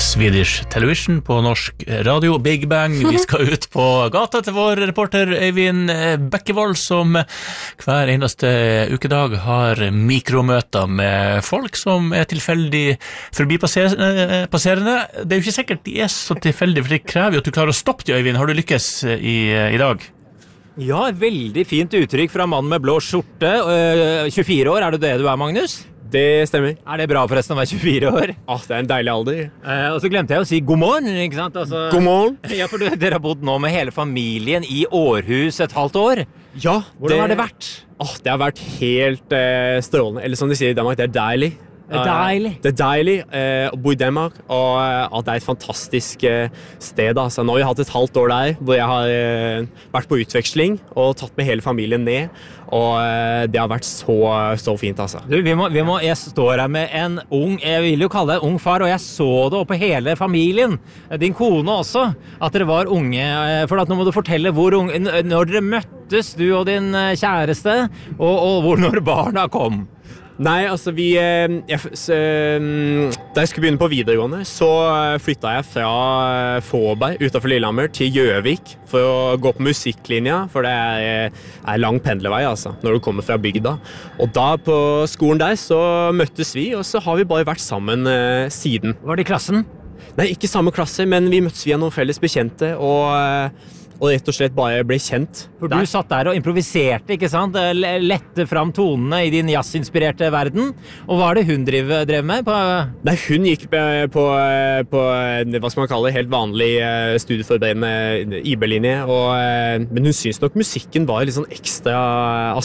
Swedish Television på norsk radio, Big Bang. Vi skal ut på gata til vår reporter Øyvind Bekkevold, som hver eneste ukedag har mikromøter med folk som tilfeldig forbipasserende. Det jo ikke sikkert de så tilfeldig, for det krever jo at du klarer å stoppe de, Øyvind. Har du lykkes i dag? Ja, veldig fint uttrykk fra mannen med blå skjorte. 24 år, det du Magnus? Det stemmer. Det bra forresten å være 24 år? Det en deilig alder. Og så glemte jeg å si god morgen, ikke sant? God morgen. Ja, for dere har bodd nå med hele familien i Århus et halvt år. Ja. Hvordan har det vært? Det har vært helt strålende. Eller som de sier i Danmark, det deilig. Deilig. Det deilig å bo i Danmark, og det et fantastisk sted. Altså. Nå har vi hatt et halvt år der, hvor jeg har vært på utveksling og tatt med hele familien ned, og det har vært så fint, altså. Du, jeg står her med en ung, jeg vil jo kalle det en ung far, og jeg så det oppe hele familien, din kone også, at dere var unge, for at nå må du fortelle hvor unge, når dere møttes, du og din kjæreste, og når barna kom. Nei, altså da jeg skulle begynne på videregående, så flyttet jeg fra Fåberg utenfor Lillehammer til Gjøvik for å gå på musikklinja, for det lang pendlevei, altså, når du kommer fra bygda. Og da på skolen der så møttes vi, og så har vi bare vært sammen siden. Var det i klassen? Nei, ikke samme klasse, men vi møttes via noen felles bekjente, og rett og slett bare ble kjent. For du satt der og improviserte, ikke sant? Lette fram tonene i din jazzinspirerte verden. Og hva det hun drev med? Nei, hun gikk på hva skal man kalle det, helt vanlig studieforberedende IB-linje, men hun synes nok musikken var litt sånn ekstra